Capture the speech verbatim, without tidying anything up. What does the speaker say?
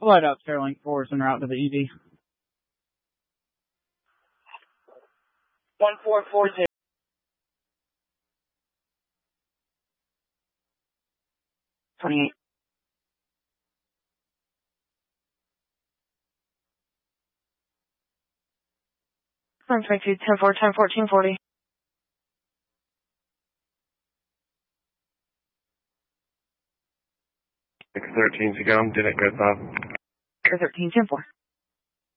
Light up Sterling four is en route to the E V. one four four zero. twenty-eight. nine twenty-two, ten four, ten fourteen forty. six thirteen to go, didn't go south. thirteen, ten four.